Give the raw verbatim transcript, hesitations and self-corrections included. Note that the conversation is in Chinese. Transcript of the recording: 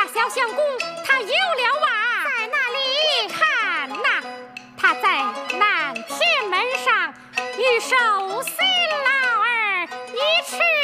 家小相公他有了娃， 在哪里？ 看呐，他在南天门上与寿星老儿一尺